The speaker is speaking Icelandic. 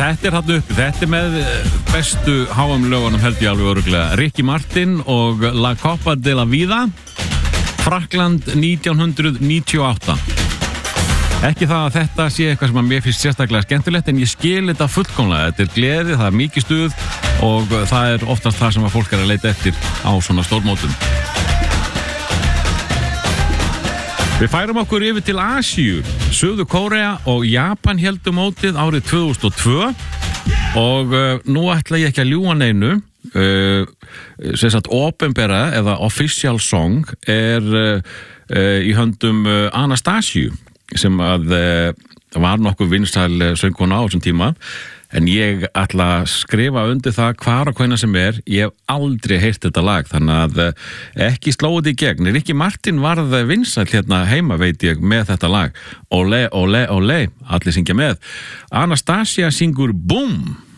Þetta þarna uppi, þetta með bestu HM-lögunum held ég alveg örugglega. Ricky Martin og La Copa de la Vida, Frakkland 1998. Ekki það að þetta sé eitthvað sem að mér finnst sérstaklega skemmtilegt, en ég skil þetta fullkomlega. Þetta er gleði, það er mikið stuð og það er oftast það sem að fólk er að leita eftir á svona stórmótum. Við færum okkur yfir til Asíu. Suður Kórea og Japan héldu mótið árið 2002 og nú ætla ég ekki að ljúga neinu. Sem sagt opinbera eða official song er í höndum Anastasíu, sem að var nokkuð vinsæl söngkona á þessum tíma, en ég ætla að skrifa undir það hvar og hvenær sem er. Ég hef aldrei heyrt þetta lag, þannig að ekki slóðu þetta í gegn. Ricky Martin varð vinsæll hérna heima, veit ég, með þetta lag. Olé, olé, olé, allir syngja með. Anastasia syngur Boom.